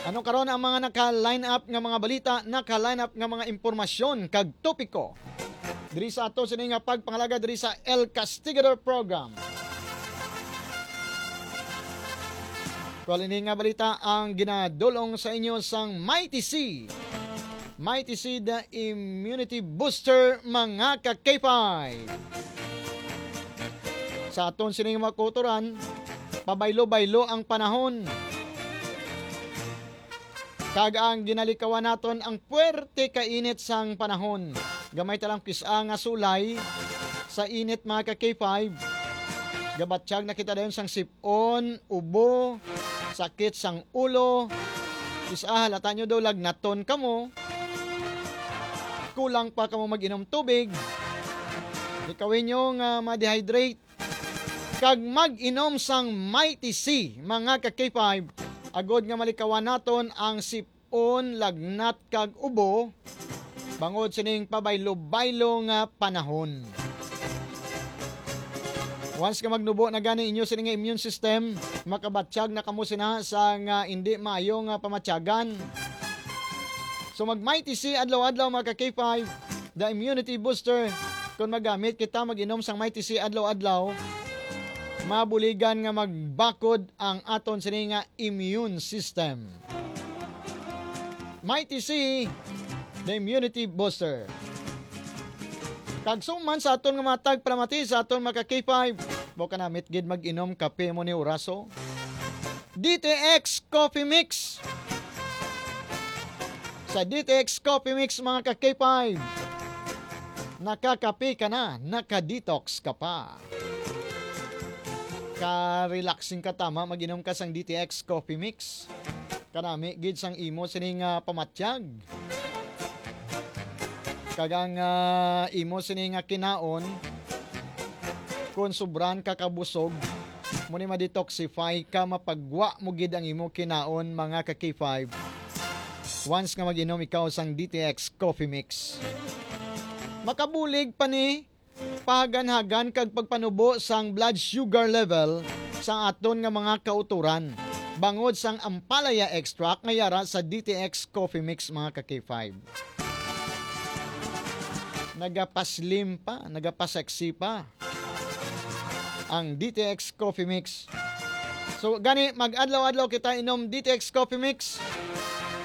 Ano karon ang mga naka-line up nga mga balita, naka-line up nga mga impormasyon kag topiko diri sa ato sini nga pagpangalaga diri sa El Castigador program. Kualini nga balita ang ginadulong sa inyo sang Mighty C. Mighty C, the immunity booster mga ka-K5. Sa aton sini nga makuturan, pabaylo-baylo ang panahon. Kag ang ginalikawan naton ang puwerte ka init sang panahon. Gamay talang kisa nga sulay sa init mga ka-K5. Gabatsyag nakita dayon sang sipon, ubo, sakit sang ulo. Kisa halata nyo daw lagnaton kamo. Kulang pa kamo mag-inom tubig. Ikawin nyo nga ma-dehydrate. Kag mag-inom sang Mighty C mga ka-K5. Agod nga malikawan naton ang sipon, lagnat kag ubo bangod sining pabaylo-baylo nga panahon. Once ka magnubo na gani inyo sining immune system, makabatsyag na kamo sina sa nga hindi maayo nga pamatyagan. So mag-Mighty C adlaw-adlaw mga ka-K5, the immunity booster. Kung magamit kita mag-inom sang Mighty C adlaw-adlaw, mabuligan nga magbakod ang aton sini nga immune system. Mighty C, the immunity booster. Kag suman sa aton nga matag palamati sa aton mga K5, buka na mitgid mag-inom kape mo ni Uraso. DTX Coffee Mix. Sa DTX Coffee Mix mga ka-K5, nakakape ka na, nakadetox ka pa. Ka-relaxing ka tama, mag-inom ka sang DTX Coffee Mix. Karami, gid sang imo sining pamatsyag. Kagang imo sining kinaon, kung sobran ka kabusog, muni ma-detoxify ka, mapagwa mo gid ang imo kinaon mga ka-K5. Once nga mag-inom ikaw sang DTX Coffee Mix. Makabulig pa ni paganhagan kag pagpanubo sang blood sugar level sa aton nga mga kauturan bangod sang ampalaya extract nga yara sa DTX Coffee Mix mga ka-K5. Nagapaslim pa, nagapasexy pa ang DTX Coffee Mix. So gani mag-adlaw-adlaw kita inom DTX Coffee Mix.